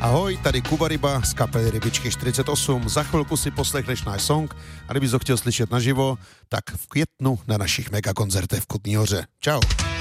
Ahoj, tady Kuba Ryba z kapely Rybičky 48. Za chvilku si poslechneš náš song a kdybys ho chtěl slyšet naživo, tak v květnu na našich megakoncertech v Kutní Hoře. Čau.